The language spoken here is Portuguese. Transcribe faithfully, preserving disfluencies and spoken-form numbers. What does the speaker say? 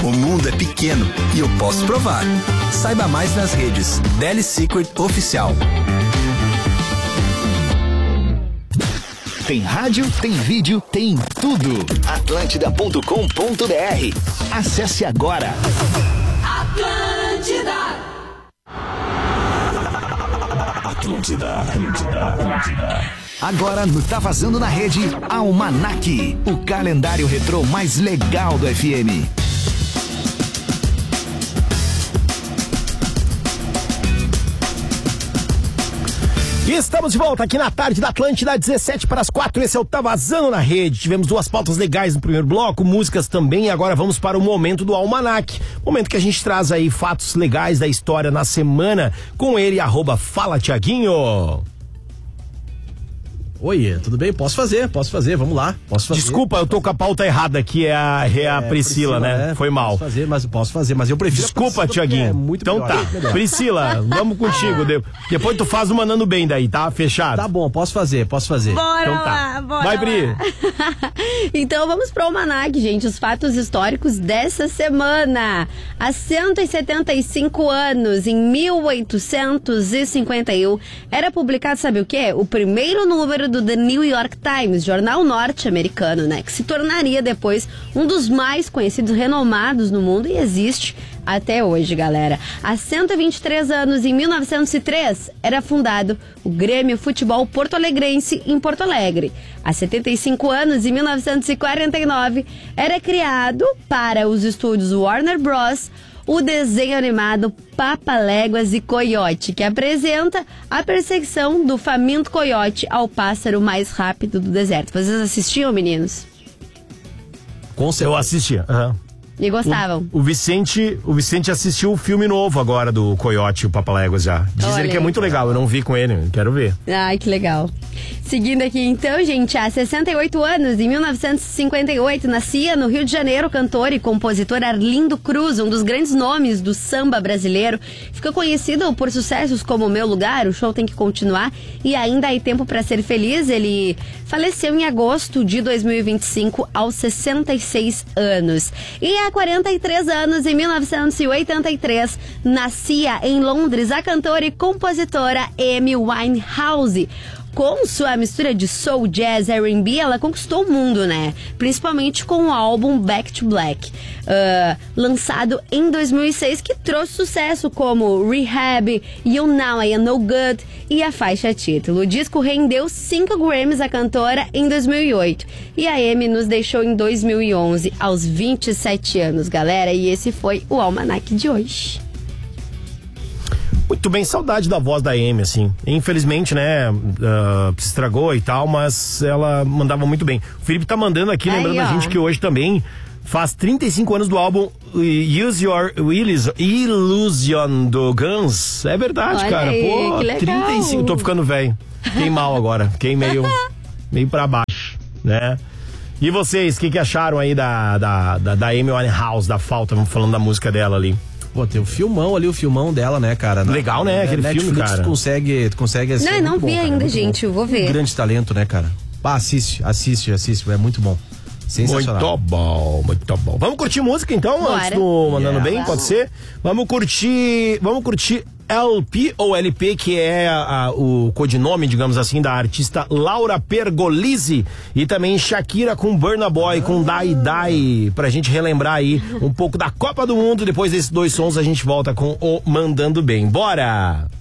O mundo é pequeno e eu posso provar. Saiba mais nas redes Deli Secret Oficial. Tem rádio, tem vídeo, tem tudo. Atlântida ponto com ponto br. Acesse agora. Atlântida. Atlântida, Atlântida, Atlântida. Agora no Tá Vazando na Rede, Almanac, o calendário retrô mais legal do F M. E estamos de volta aqui na tarde da Atlântida, dezessete para as quatro. Esse é o Tá Vazando na Rede. Tivemos duas pautas legais no primeiro bloco, músicas também. E agora vamos para o momento do Almanac. Momento que a gente traz aí fatos legais da história na semana com ele, arroba Fala Tiaguinho. Oi, tudo bem? Posso fazer, posso fazer, vamos lá. Posso fazer. Desculpa, eu tô com a pauta errada aqui, é a, é a é, Priscila, Priscila, né? É, Foi mal. Posso fazer, mas posso fazer, mas eu prefiro. Desculpa, Tiaguinho. É muito então melhor, tá. Melhor. Priscila, vamos contigo. Depois tu faz o Mandando Bem daí, tá? Fechado? Tá bom, posso fazer, posso fazer. Bora então tá. lá, bora Vai, Pri. lá. Então vamos pro Almanac, gente, os fatos históricos dessa semana. Há cento e setenta e cinco anos, em mil oitocentos e cinquenta e um, era publicado, sabe o quê? O primeiro número do The New York Times, jornal norte-americano, né? Que se tornaria depois um dos mais conhecidos, renomados no mundo e existe até hoje, galera. Há cento e vinte e três anos, em mil novecentos e três, era fundado o Grêmio Futebol Porto Alegrense em Porto Alegre. Há setenta e cinco anos, em mil novecentos e quarenta e nove, era criado para os estúdios Warner Bros. O desenho animado Papaléguas e Coiote, que apresenta a perseguição do faminto coiote ao pássaro mais rápido do deserto. Vocês assistiam, meninos? Com certeza. Eu assistia. Uhum. E gostavam? O, o, Vicente, o Vicente assistiu o filme novo agora do Coiote e o Papaléguas já. Diz Olha ele que é muito legal, eu não vi com ele, quero ver. Ai, que legal. Seguindo aqui então, gente, há sessenta e oito anos, em mil novecentos e cinquenta e oito, nascia no Rio de Janeiro o cantor e compositor Arlindo Cruz, um dos grandes nomes do samba brasileiro. Ficou conhecido por sucessos como Meu Lugar, O Show Tem Que Continuar e Ainda Há Tempo Pra Ser Feliz. Ele faleceu em agosto de dois mil e vinte e cinco, aos sessenta e seis anos. E há quarenta e três anos, em mil novecentos e oitenta e três, nascia em Londres a cantora e compositora Amy Winehouse. Com sua mistura de soul, jazz e R and B, ela conquistou o mundo, né? Principalmente com o álbum Back to Black, uh, lançado em dois mil e seis, que trouxe sucesso como Rehab, You Now I Am No Good e a faixa título. O disco rendeu cinco Grammys à cantora em dois mil e oito e a Amy nos deixou em dois mil e onze, aos vinte e sete anos, galera. E esse foi o Almanac de hoje. Muito bem, saudade da voz da Amy, assim. Infelizmente, né, uh, se estragou e tal, mas ela mandava muito bem. O Felipe tá mandando aqui, lembrando Aí, a gente que hoje também faz trinta e cinco anos do álbum Use Your Illusion do Guns. É verdade, Olha cara. Aí, Pô, que legal. trinta e cinco, tô ficando velho. Fiquei mal agora, fiquei meio, meio pra baixo, né? E vocês, o que, que acharam aí da, da, da, da Amy Winehouse, da falta, vamos falando da música dela ali? Pô, tem o filmão ali, o filmão dela, né, cara? Legal, né, aquele Netflix, filme, cara. Tu consegue, tu consegue assistir. Não, é não vi bom, cara, ainda, é gente, bom. eu vou ver. Um grande talento, né, cara? Ah, assiste, assiste, assiste, é muito bom. Sensacional. Muito bom, muito bom. Vamos curtir música então, Bora. antes do Mandando Yeah. Bem, pode ser? Vamos curtir, vamos curtir L P ou L P, que é a, a, o codinome, digamos assim, da artista Laura Pergolisi, e também Shakira com Burna Boy, ah. com Dai Dai, pra gente relembrar aí um pouco da Copa do Mundo. Depois desses dois sons a gente volta com o Mandando Bem. Bora!